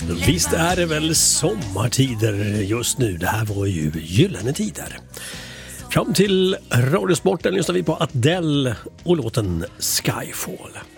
Visst är det väl sommartider just nu. Det här var ju gyllene tider. Fram till Radiosporten lyssnar vi på Adele och låten Skyfall.